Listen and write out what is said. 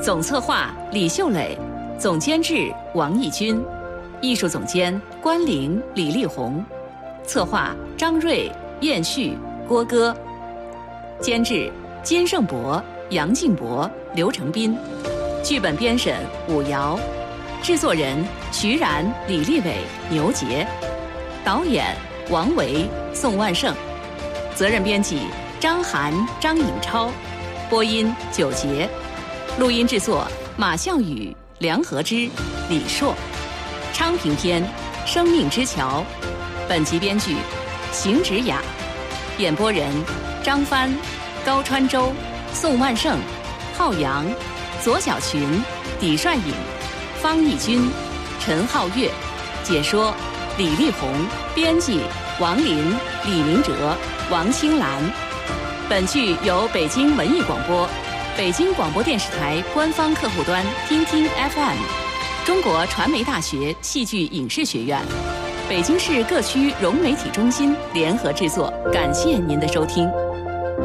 总策划李秀磊，总监制王义军，艺术总监关凌、李丽红，策划张瑞、燕旭、郭歌，监制金胜博、杨静博、刘成斌，剧本编审武瑶，制作人徐然、李立伟、牛杰，导演王维、宋万胜，责任编辑张涵、张颖超，播音九杰，录音制作马笑宇、梁和之、李硕，昌平篇《生命之桥》，本集编剧邢芷雅，演播人张帆、高川洲、宋万胜、浩洋、左小群、李帅颖、方义军、陈浩月，解说李丽红，编辑王林、李明哲、王青兰。本剧由北京文艺广播、北京广播电视台官方客户端听听 FM、中国传媒大学戏剧影视学院、北京市各区融媒体中心联合制作，感谢您的收听。